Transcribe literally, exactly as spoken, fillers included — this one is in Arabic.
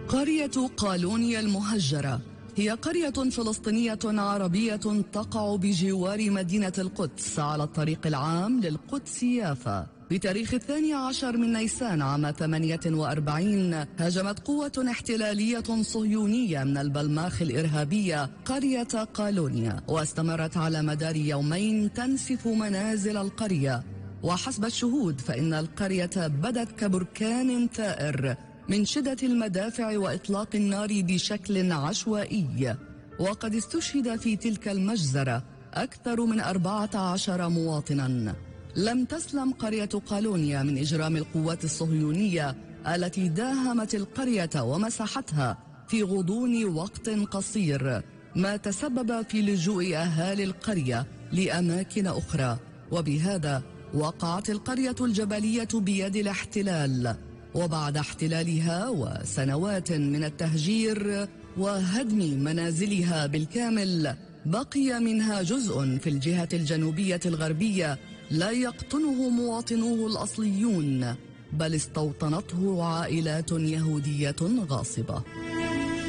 قرية قالونيا المهجرة هي قرية فلسطينية عربية تقع بجوار مدينة القدس على الطريق العام للقدس يافا. بتاريخ الثاني عشر من نيسان عام ثمانية وأربعين هاجمت قوة احتلالية صهيونية من البلماخ الإرهابية قرية قالونيا، واستمرت على مدار يومين تنسف منازل القرية. وحسب الشهود فإن القرية بدت كبركان ثائر من شدة المدافع وإطلاق النار بشكل عشوائي. وقد استشهد في تلك المجزرة أكثر من أربعة عشر مواطنا. لم تسلم قرية قالونيا من إجرام القوات الصهيونية التي داهمت القرية ومسحتها في غضون وقت قصير، ما تسبب في لجوء أهالي القرية لأماكن أخرى. وبهذا وقعت القرية الجبلية بيد الاحتلال. وبعد احتلالها وسنوات من التهجير وهدم منازلها بالكامل، بقي منها جزء في الجهة الجنوبية الغربية لا يقطنه مواطنوه الأصليون، بل استوطنته عائلات يهودية غاصبة.